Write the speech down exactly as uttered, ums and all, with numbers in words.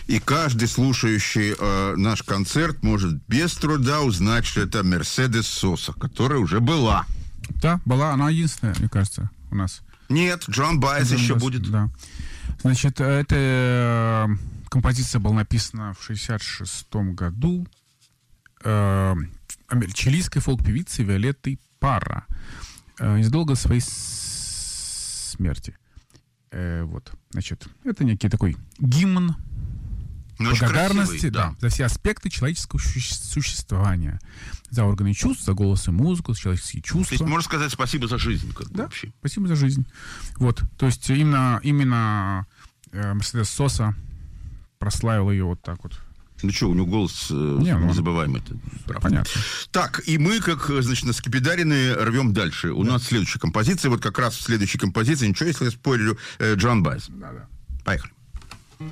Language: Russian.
И каждый слушающий э, наш концерт может без труда узнать, что это Мерседес Соса, которая уже была. Да, была. Она единственная, мне кажется, у нас. Нет, Джон Байес еще Байес, будет. Да. Значит, эта композиция была написана в шестьдесят шестом году э, чилийской фолк-певицей Виолеттой Парра. Э, незадолго до своей смерти. Э, вот, значит, это некий такой гимн Но благодарности красивый, да, да. за все аспекты человеческого существования. За органы чувств, за голос и музыку, за человеческие чувства. То есть можно сказать спасибо за жизнь, как бы, Да, вообще. спасибо за жизнь. Вот, то есть именно, именно э, Мерседес Соса прославил ее вот так вот. Ну что, у него голос э, Не, ну, незабываемый. Это правда. Понятно. Так, и мы, как, значит, на Скипидарины рвем дальше. У Да. нас следующая композиция. Вот как раз в следующей композиции, ничего, если я спойлерю, э, Джон Байес. Да-да. Поехали.